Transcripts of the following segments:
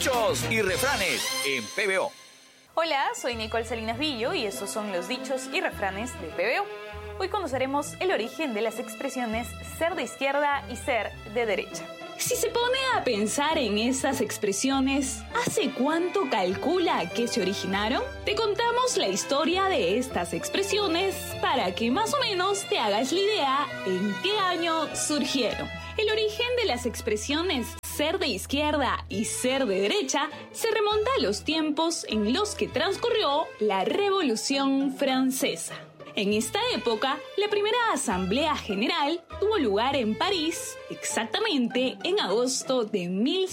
Dichos y refranes en PBO. Hola, soy Nicole Salinas Villo y estos son los dichos y refranes de PBO. Hoy conoceremos el origen de las expresiones ser de izquierda y ser de derecha. Si se pone a pensar en estas expresiones, ¿hace cuánto calcula que se originaron? Te contamos la historia de estas expresiones para que más o menos te hagas la idea en qué año surgieron. El origen de las expresiones ser de izquierda y ser de derecha se remonta a los tiempos en los que transcurrió la Revolución Francesa. En esta época, la primera Asamblea General tuvo lugar en París, exactamente en agosto de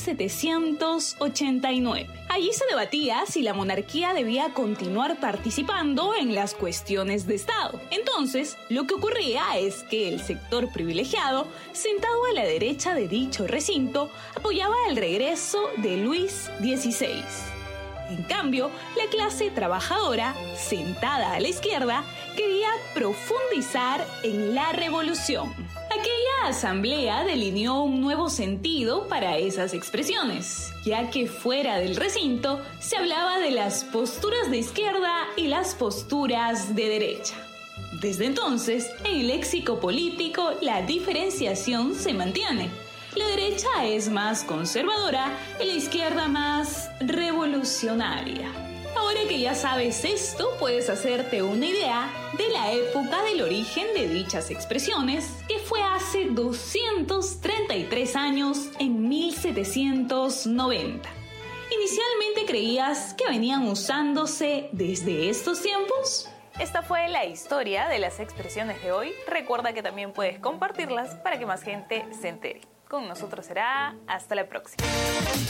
1789. Allí se debatía si la monarquía debía continuar participando en las cuestiones de Estado. Entonces, lo que ocurría es que el sector privilegiado, sentado a la derecha de dicho recinto, apoyaba el regreso de Luis XVI. En cambio, la clase trabajadora, sentada a la izquierda, quería profundizar en la revolución. Aquella asamblea delineó un nuevo sentido para esas expresiones, ya que fuera del recinto se hablaba de las posturas de izquierda y las posturas de derecha. Desde entonces, en el léxico político, la diferenciación se mantiene. La derecha es más conservadora y la izquierda más revolucionaria. Ahora que ya sabes esto, puedes hacerte una idea de la época del origen de dichas expresiones, que fue hace 233 años, en 1790. ¿Inicialmente creías que venían usándose desde estos tiempos? Esta fue la historia de las expresiones de hoy. Recuerda que también puedes compartirlas para que más gente se entere. Con nosotros será hasta la próxima.